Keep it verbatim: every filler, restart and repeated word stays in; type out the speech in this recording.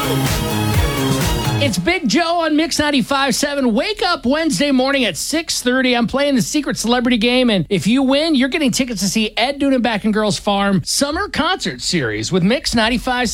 It's Big Joe on Mix ninety-five point seven. Wake up Wednesday morning at six thirty. I'm playing the Secret Celebrity Game, and if you win, you're getting tickets to see Ed Dudenback and Girls Farm Summer Concert Series with Mix ninety-five point seven.